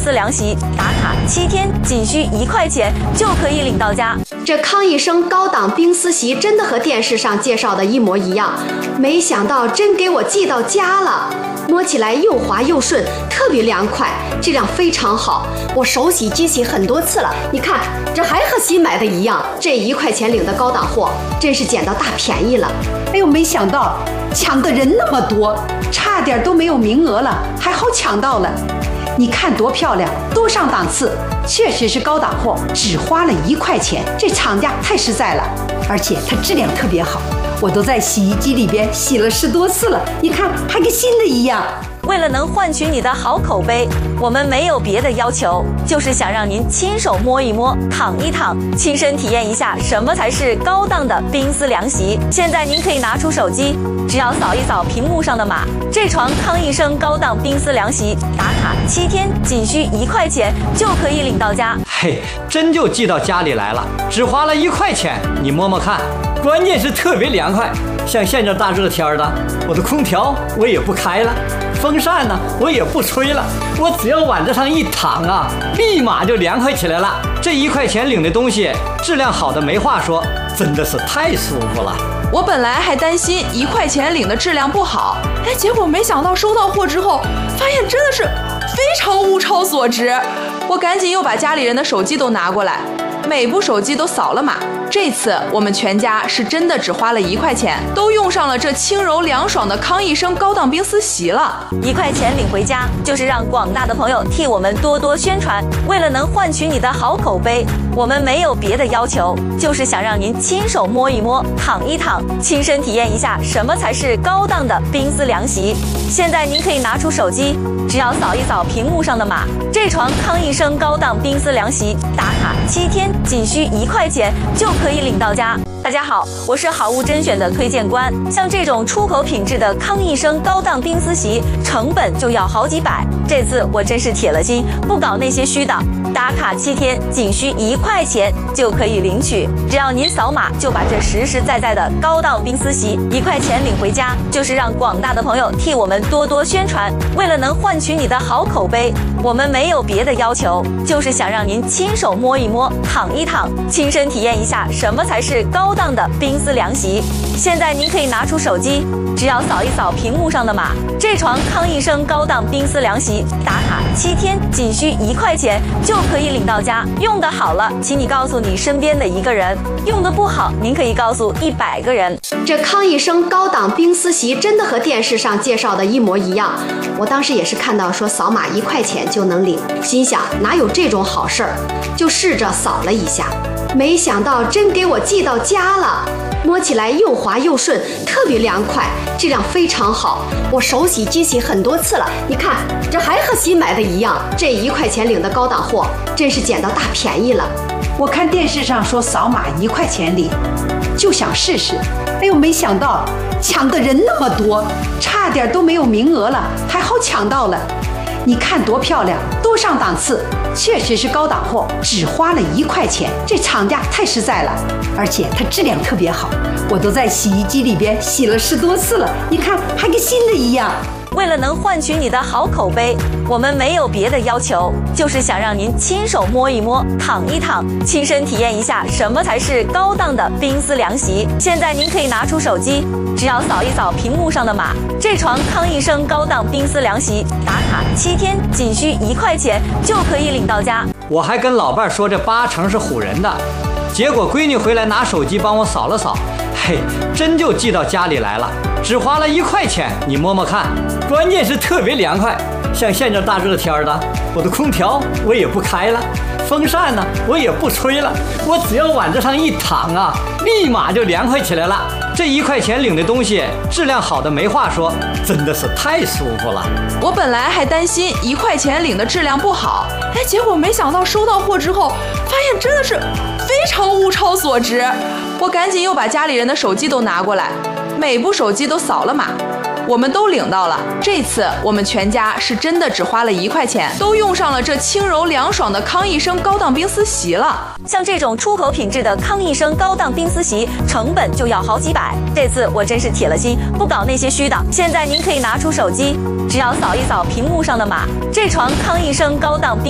丝凉席，打卡7天，仅需1块钱就可以领到家。 这康一生高档冰丝席真的和电视上介绍的一模一样，没想到真给我寄到家了。摸起来又滑又顺，特别凉快，质量非常好。我手洗机洗很多次了，你看这还和新买的一样。这1块钱领的高档货，真是捡到大便宜了。 哎呦，没想到抢的人那么多，差点都没有名额了，还好抢到了。你看多漂亮，多上档次，确实是高档货，只花了1块钱，这厂家太实在了，而且它质量特别好，我都在洗衣机里边洗了10多次了，你看还跟新的一样。 为了能换取你的好口碑，我们没有别的要求，就是想让您亲手摸一摸、躺一躺，亲身体验一下什么才是高档的冰丝凉席。现在您可以拿出手机，只要扫一扫屏幕上的码，这床康一生高档冰丝凉席，打卡7天，仅需1块钱就可以领到家。 嘿，真就寄到家里来了，只花了1块钱，你摸摸看，关键是特别凉快。像现在大热天的，我的空调我也不开了，风扇呢我也不吹了，我只要往这上一躺啊，立马就凉快起来了。这1块钱领的东西质量好的没话说，真的是太舒服了。 我本来还担心1块钱领的质量不好，结果没想到收到货之后，发现真的是非常物超所值。我赶紧又把家里人的手机都拿过来，每部手机都扫了码。这次我们全家是真的只花了1块钱，都用上了这轻柔凉爽的康一生高档冰丝席了。 1块钱领回家，就是让广大的朋友替我们多多宣传。为了能换取你的好口碑，我们没有别的要求，就是想让您亲手摸一摸、躺一躺，亲身体验一下什么才是高档的冰丝凉席。现在您可以拿出手机，只要扫一扫屏幕上的码，这床康一生高档冰丝凉席，打卡7天，仅需1块钱就可以领到家。大家好，我是好物甄选的推荐官。像这种出口品质的康一生高档冰丝席，成本就要好几百。这次我真是铁了心，不搞那些虚的，打卡7天，仅需1块钱就可以领取。只要您扫码，就把这实实在在的高档冰丝席1块钱领回家，就是让广大的朋友替我们多多宣传。为了能换取你的好口碑，我们没有别的要求，就是想让您亲手摸一摸、躺一躺，亲身体验一下什么才是高档的冰丝凉席。现在您可以拿出手机，只要扫一扫屏幕上的码，这床康一生高档冰丝凉席，打卡7天，仅需1块钱就可以领到家。用得好了，请你告诉你身边的1个人；用得不好，您可以告诉100个人。 这康一生高档冰丝席真的和电视上介绍的一模一样。我当时也是看到说扫码1块钱就能领，心想哪有这种好事儿，就试着扫了一下，没想到真给我寄到家了。摸起来又滑又顺，特别凉快，质量非常好。我手洗机洗很多次了，你看这还和新买的一样。这1块钱领的高档货，真是捡到大便宜了。 我看电视上说扫码1块钱领，就想试试。哎呦，没想到抢的人那么多，差点都没有名额了，还好抢到了。你看多漂亮，多上档次，确实是高档货，只花了1块钱，这厂家太实在了，而且它质量特别好，我都在洗衣机里边洗了10多次了，你看还跟新的一样。 为了能换取你的好口碑，我们没有别的要求，就是想让您亲手摸一摸、躺一躺，亲身体验一下什么才是高档的冰丝凉席。现在您可以拿出手机，只要扫一扫屏幕上的码，这床康一生高档冰丝凉席，打卡7天，仅需1块钱就可以领到家。 我还跟老伴说这8成是唬人的，结果闺女回来拿手机帮我扫了扫，嘿，真就寄到家里来了，只花了1块钱，你摸摸看，关键是特别凉快。像现在大热天的，我的空调我也不开了，风扇呢我也不吹了，我只要往这上一躺啊，立马就凉快起来了。这1块钱领的东西质量好的没话说，真的是太舒服了。 我本来还担心1块钱领的质量不好，结果没想到收到货之后，发现真的是非常物超所值。我赶紧又把家里人的手机都拿过来，每部手机都扫了码。我们都领到了。这次我们全家是真的只花了1块钱，都用上了这轻柔凉爽的康一生高档冰丝席了。 像这种出口品质的康一生高档冰丝席，成本就要好几百。这次我真是铁了心，不搞那些虚的。现在您可以拿出手机，只要扫一扫屏幕上的码，这床康一生高档冰